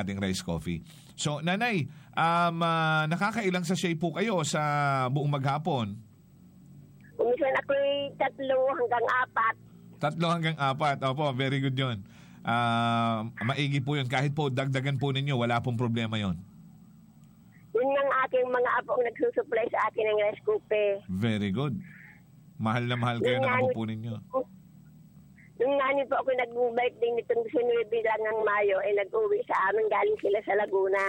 ating rice coffee. So, nanay, nakakailang sachet po kayo sa buong maghapon? Minsan ako'y 3 hanggang 4. 3 hanggang 4. Opo, very good yun. Maigi po yun. Kahit po dagdagan po ninyo, wala pong problema yun. Yun ang aking mga apo ang nagsusupply sa akin ng rice coffee. Very good. Mahal na mahal kayo ng apo po ninyo. Nung nanin po ako nag-birthday nitong 19 lang ng Mayo, nag-uwi sa amin, galing sila sa Laguna.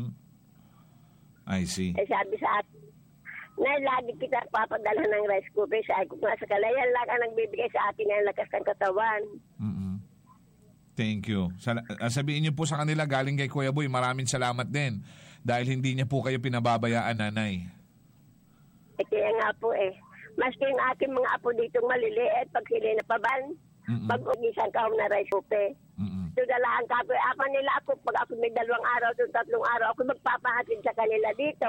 I see. Sabi sa akin, na lagi kita papadala ng rice coffee. Sabi ko nga sa kalayan lang ang nagbibigay sa akin ng lakas ng katawan. Thank you. Sabihin niyo po sa kanila, galing kay Kuya Boy, maraming salamat din. Dahil hindi niya po kayo pinababayaan, nanay. Kaya nga po maski yung aking mga apo ditong maliliit, pag sila napaban, pag-ugisan ka na rice coffee. Dalahan ka po, apa nila ako, pag ako may 2 araw, 3 araw, ako magpapahatid sa kanila dito.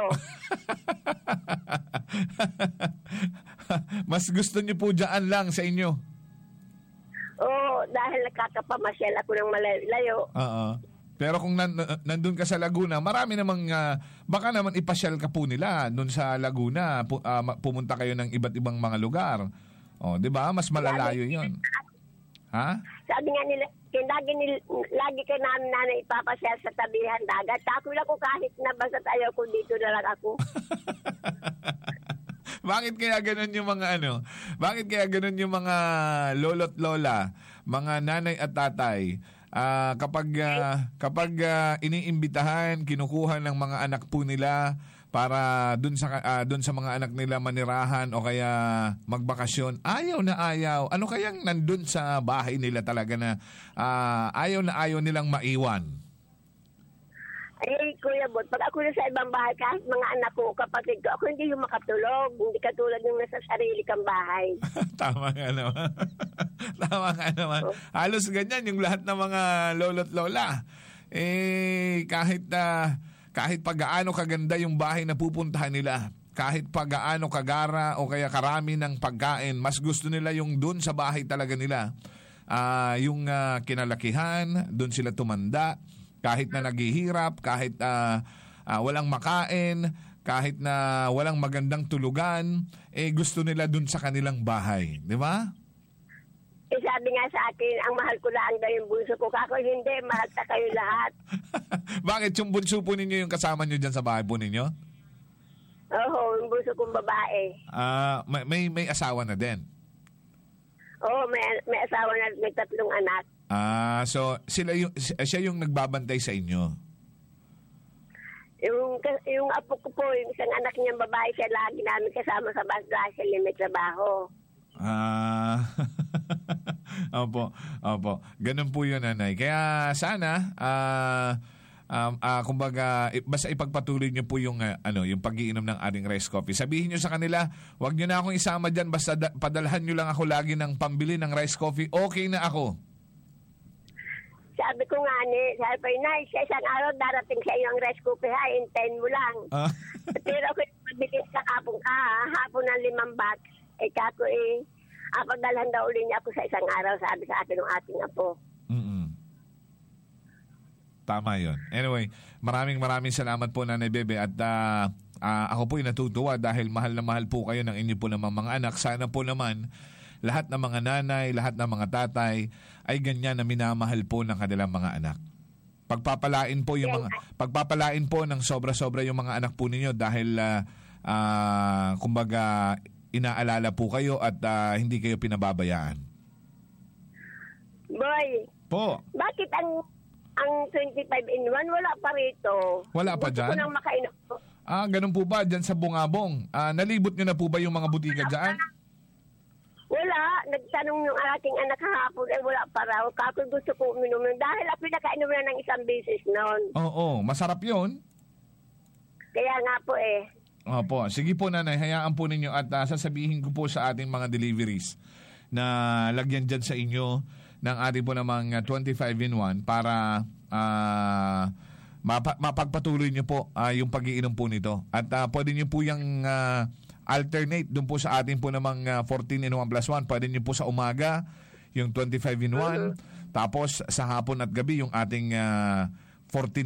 Mas gusto niyo po dyan lang sa inyo? Oo, dahil nakakapamasyal ako ng malayo. Pero kung nandun ka sa Laguna, marami namang, baka naman ipasyal ka po nila doon sa Laguna, pumunta kayo ng iba't ibang mga lugar. Di ba? Mas malalayo yun. Ha? Sabi nga nila, lagi ka namin nanay ipapasyal sa tabihan dagat. Tako lang ko kahit na basta tayo ko dito na lang ako. Bakit kaya ganun yung mga Bakit kaya ganun yung mga lolo't lola, mga nanay at tatay? Kapag iniimbitahan, kinukuha ng mga anak po nila para dun sa mga anak nila manirahan o kaya magbakasyon, ayaw na ayaw. Ano kayang nandun sa bahay nila talaga na ayaw na ayaw nilang maiwan? Ay, Kuya Bot, pag ako na sa ibang bahay, kahit mga anak ko, kapatid ko, ako hindi yung makatulog. Hindi katulad yung nasa sarili kang bahay. Tama nga naman. Halos ganyan yung lahat ng mga lolo't lola. Kahit pag-gaano kaganda yung bahay na pupuntahan nila, kahit pag-gaano kagara o kaya karami ng pagkain, mas gusto nila yung dun sa bahay talaga nila. Yung kinalakihan, dun sila tumanda. Kahit na naghihirap, kahit walang makain, kahit na walang magandang tulugan, gusto nila dun sa kanilang bahay. Di ba? Sabi nga sa akin, ang mahal ko lang daw yung bunso ko. Kako hindi, mahal ta kayo lahat. Bakit yung bunso po ninyo yung kasama nyo dyan sa bahay po ninyo? Oo, yung bunso kong babae. May asawa na din? Oo, may asawa na, may 3 anak. So siya yung nagbabantay sa inyo? Yung apo ko po, yung isang anak niyang babae, siya lagi namin kasama sa bus dahil may trabaho. Opo. Ganun po yun, nanay. Kaya sana, kumbaga, basta ipagpatuloy niyo po yung, yung pag-iinom ng ating rice coffee. Sabihin niyo sa kanila, wag niyo na akong isama dyan, basta padalhan niyo lang ako lagi ng pambili ng rice coffee. Okay na ako. Sabi ko nga sabi na, sa isang araw darating sa iyo ang rice coffee hintayin mo lang. Pero kung mabilis ka hapon ng 5 box, kako padalhan daw ulit niya ako sa isang araw, sabi sa akin ng ating apo. Tama yun. Anyway, maraming salamat po, Nanay Bebe, at ako po'y natutuwa dahil mahal na mahal po kayo ng inyo po namang mga anak. Sana po naman lahat ng mga nanay, lahat ng mga tatay ay ganyan na minamahal po ng kanilang mga anak. Pagpapalain po ng sobra-sobra yung mga anak po ninyo dahil kumbaga inaalala po kayo at hindi kayo pinababayaan. Boy. Po. Bakit ang 25-in-1 wala pa rito? Wala pa dyan? Gusto ko nang makainom. Ganun po ba dyan sa Bungabong? Nalibot nyo na po ba yung mga butika dyan? Wala. Nagtanong yung aking anak kahapon, wala pa raw. Kapag gusto ko uminom dahil ako nakainom na ng 1 beses noon. Oo, masarap yun. Kaya nga po Opo, sige po, nanay, hayaan po ninyo at sasabihin ko po sa ating mga deliveries na lagyan dyan sa inyo ng ating po namang 25-in-1 para mapagpatuloy nyo po yung pag-iinom po nito. At pwede nyo po yung alternate dun po sa ating po namang 14-in-1+1. Pwede nyo po sa umaga yung 25-in-1. Tapos sa hapon at gabi yung ating 14